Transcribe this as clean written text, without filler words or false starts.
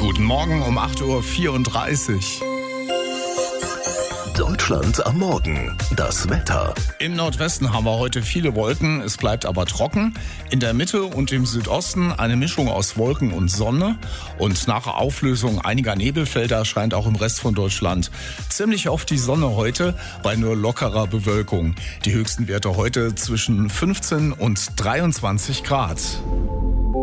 Guten Morgen um 8.34 Uhr. Deutschland am Morgen. Das Wetter. Im Nordwesten haben wir heute viele Wolken, es bleibt aber trocken. In der Mitte und im Südosten eine Mischung aus Wolken und Sonne. Und nach Auflösung einiger Nebelfelder scheint auch im Rest von Deutschland ziemlich oft die Sonne heute bei nur lockerer Bewölkung. Die höchsten Werte heute zwischen 15 und 23 Grad.